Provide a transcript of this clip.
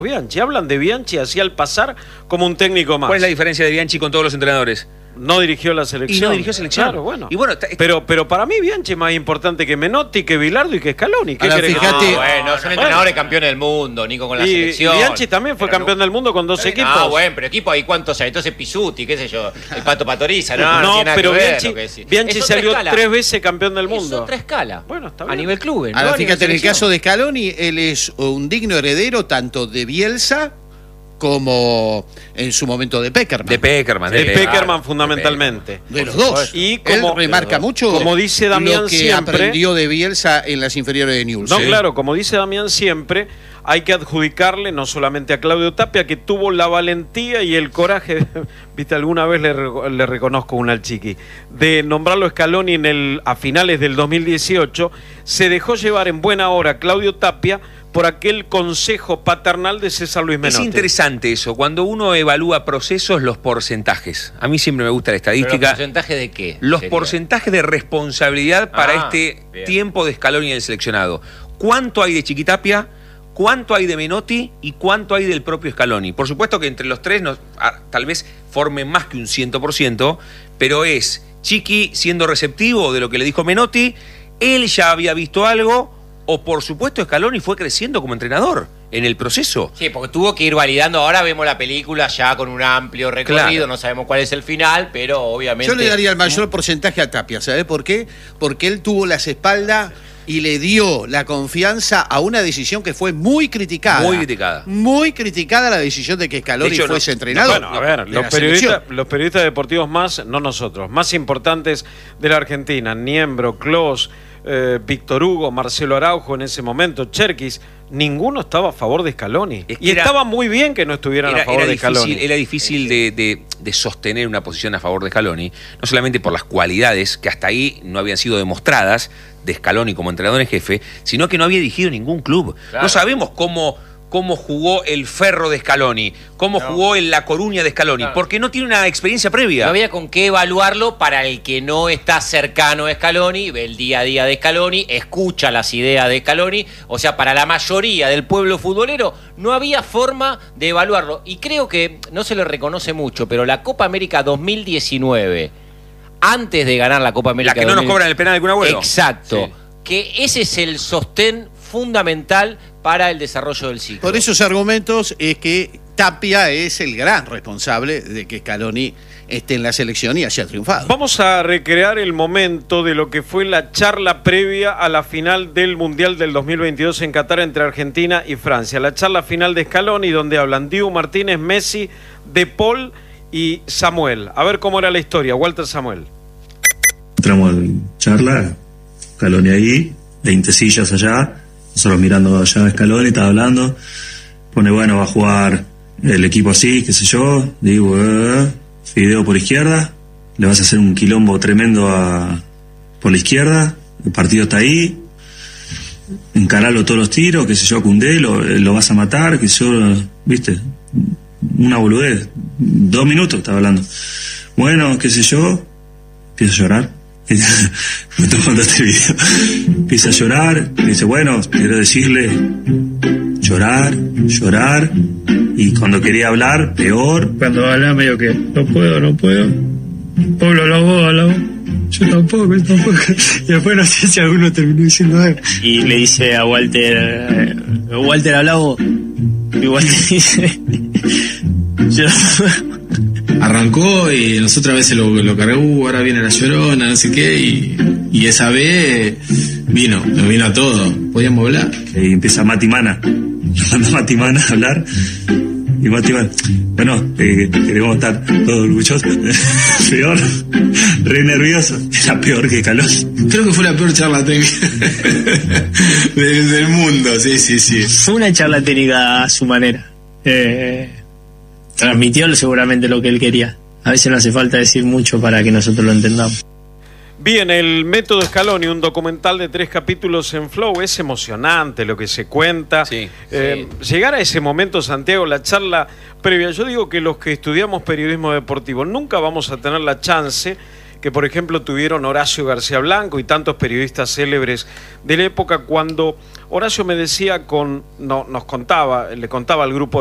Bianchi. Hablan de Bianchi así al pasar como un técnico más. ¿Cuál es la diferencia de Bianchi con todos los entrenadores? No dirigió la selección. Y no dirigió selección. Claro, bueno. Y bueno, pero para mí Bianchi es más importante que Menotti, que Bilardo y que Scaloni. ¿Qué Ahora, fíjate, bueno, son entrenadores campeones del mundo, Nico, con la y selección. Bianchi también fue campeón del mundo con 2 equipos. Ah, bueno, pero equipo hay cuántos hay. Entonces Pisuti, qué sé yo, el Pato Patoriza, no No, tiene nada pero que ver lo que Bianchi, decís. Bianchi Es otra salió escala. 3 veces campeón del Es mundo. otra escala. Bueno, está A bien. nivel clubes. Ahora, no a nivel fíjate, en el selección. caso de Scaloni, él es un digno heredero tanto de Bielsa como en su momento de Peckerman. de Peckerman. De Peckerman Claro, fundamentalmente. De los dos. Y Él como- remarca mucho como dice Damián lo que siempre, aprendió de Bielsa en las inferiores de Newell's. No, Sí. claro, como dice Damián siempre, hay que adjudicarle no solamente a Claudio Tapia, que tuvo la valentía y el coraje, viste, alguna vez le reconozco una al Chiqui, de nombrarlo Scaloni a finales del 2018, se dejó llevar en buena hora Claudio Tapia por aquel consejo paternal de César Luis Menotti. Es interesante eso, cuando uno evalúa procesos, los porcentajes. A mí siempre me gusta la ¿Pero estadística. los porcentajes de qué? Los sería? porcentajes de responsabilidad para Bien. tiempo de Scaloni en el seleccionado. ¿Cuánto hay de Chiquitapia? ¿Cuánto hay de Menotti? ¿Y cuánto hay del propio Scaloni? Por supuesto que entre los tres tal vez formen más que un 100%, pero es Chiqui siendo receptivo de lo que le dijo Menotti, él ya había visto algo, o por supuesto Scaloni fue creciendo como entrenador en el proceso. Sí, porque tuvo que ir validando. Ahora vemos la película ya con un amplio recorrido, Claro. no sabemos cuál es el final, pero obviamente... Yo le daría el mayor porcentaje a Tapia, ¿sabe por qué? Porque él tuvo las espaldas y le dio la confianza a una decisión que fue muy criticada. Muy criticada. Muy criticada la decisión de que Scaloni De hecho, fuese no, entrenador. Bueno, a ver, de la selección. los periodistas deportivos no nosotros, más importantes de la Argentina, Niembro, Clos, Víctor Hugo, Marcelo Araujo en ese momento, Cherkis, ninguno estaba a favor de Scaloni. Es que Y era- estaba muy bien que no estuvieran a favor de Scaloni. Era difícil de sostener una posición a favor de Scaloni, no solamente por las cualidades que hasta ahí no habían sido demostradas de Scaloni como entrenador en jefe, sino que no había dirigido ningún club. Claro. No sabemos cómo jugó el Ferro de Scaloni, cómo jugó el La Coruña de Scaloni, Claro. porque no tiene una experiencia previa. No había con qué evaluarlo para el que no está cercano a Scaloni, ve el día a día de Scaloni, escucha las ideas de Scaloni, o sea, para la mayoría del pueblo futbolero no había forma de evaluarlo. Y creo que no se le reconoce mucho, pero la Copa América 2019, antes de ganar la Copa América... La que no nos cobran el penal del Kun Agüero. Exacto. Sí. Que ese es el sostén fundamental para el desarrollo del ciclo. Por esos argumentos es que Tapia es el gran responsable de que Scaloni esté en la selección y haya triunfado. Vamos a recrear el momento de lo que fue la charla previa a la final del Mundial del 2022 en Qatar entre Argentina y Francia. La charla final de Scaloni, donde hablan Dibu Martínez, Messi, De Paul y Samuel. A ver cómo era la historia. Walter Samuel. Entramos en charla, Scaloni ahí, 20 sillas allá, nosotros mirando allá a Scaloni, estaba hablando, pone bueno, va a jugar el equipo así, qué sé yo, digo, Fideo por izquierda, le vas a hacer un quilombo tremendo por la izquierda, el partido está ahí, encaralo todos los tiros, qué sé yo, Koundé, lo vas a matar, qué sé yo, viste, una boludez, 2 minutos estaba hablando, bueno, qué sé yo, empiezo a llorar. Me estoy mandando este video. Empieza a llorar. Me dice, bueno, quiero decirle llorar. Y cuando quería hablar, peor. Cuando habla medio que no puedo. Pablo habló. Yo tampoco. Y después no sé si alguno terminó diciendo él. Y le dice a Walter, Walter habló. Y Walter dice, yo arrancó y nosotros a veces lo cargó, ahora viene la llorona, no sé qué, y esa vez nos vino a todo, podíamos hablar. Y empieza Matimana. Manda Matimana a hablar. Y Matimana, bueno, queremos estar todos orgullosos. Peor, re nervioso. Era peor que Scaloni. Creo que fue la peor charla técnica del mundo, sí. fue una charla técnica a su manera. Transmitió seguramente lo que él quería. A veces no hace falta decir mucho para que nosotros lo entendamos. Bien, el método Scaloni, un documental de 3 capítulos en Flow, es emocionante lo que se cuenta. Sí, Llegar a ese momento, Santiago, la charla previa, yo digo que los que estudiamos periodismo deportivo nunca vamos a tener la chance que por ejemplo tuvieron Horacio García Blanco y tantos periodistas célebres de la época, cuando Horacio me decía le contaba al grupo